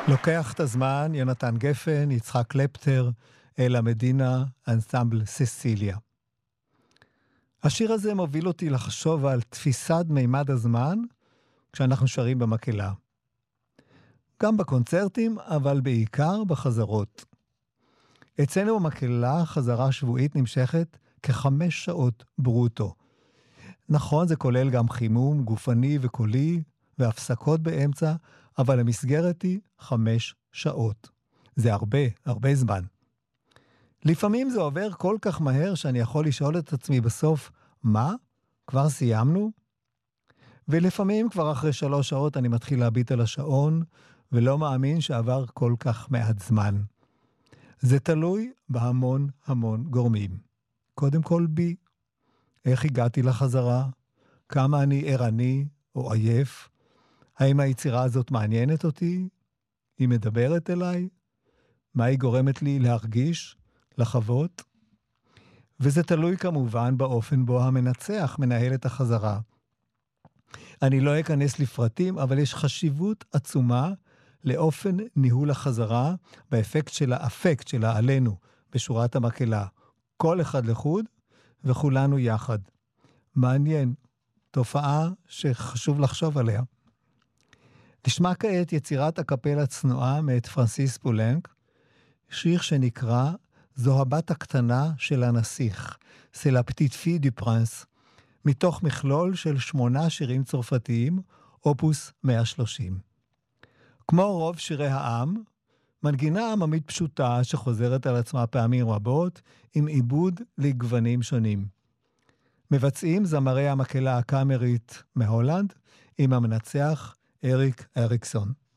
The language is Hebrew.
לוקח את הזמן, יונתן גפן, יצחק קלפטר, אלה מדינה, אנסמבל ססיליה. השיר הזה מוביל אותי לחשוב על תפיסת מימד הזמן כשאנחנו שרים במקהלה. גם בקונצרטים, אבל בעיקר בחזרות. אצלנו במקהלה חזרה שבועית נמשכת כ5 שעות ברוטו. נכון, זה כולל גם חימום גופני וקולי והפסקות באמצע, אבל המסגרת היא 5 שעות. זה הרבה זמן. לפעמים זה עובר כל כך מהר שאני יכול לשאול את עצמי בסוף, מה? כבר סיימנו? ולפעמים כבר אחרי 3 שעות אני מתחיל להביט על השעון, ולא מאמין שעבר כל כך מעט זמן. זה תלוי בהמון גורמים. קודם כל בי, איך הגעתי לחזרה? כמה אני ערני או עייף? האם היצירה הזאת מעניינת אותי? היא מדברת אליי? מה היא גורמת לי להרגיש? לחוות? וזה תלוי כמובן באופן בו המנצח מנהל את החזרה. אני לא אכנס לפרטים, אבל יש חשיבות עצומה לאופן ניהול החזרה באפקט שלה עלינו בשורת המקהלה. כל אחד לחוד וכולנו יחד. מעניין, תופעה שחשוב לחשוב עליה. נשמע כעת יצירת הקפלה צנועה מאת פרנסיס פולנק, שיר שנקרא זו הבת הקטנה של הנסיך, C'est la petite fille du prince, מתוך מכלול של 8 שירים צרפתיים, אופוס 130. כמו רוב שירי העם, מנגינה עממית פשוטה שחוזרת על עצמה פעמים רבות, עם עיבוד לגוונים שונים. מבצעים זמרי המקהלה הקאמרית מהולנד, עם המנצח אריק אריקסון.